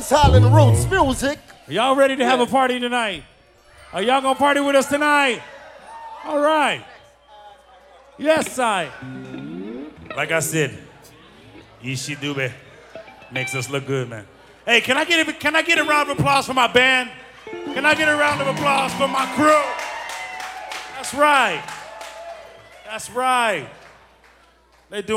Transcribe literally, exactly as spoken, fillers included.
dancehall and roots music. Are y'all ready to have a party tonight? Are y'all gonna party with us tonight? All right. Yes, I. Like I said, Ishi Dube makes us look good, man. Hey, can I get a, can I get a round of applause for my band? Can I get a round of applause for my crew? That's right. That's right.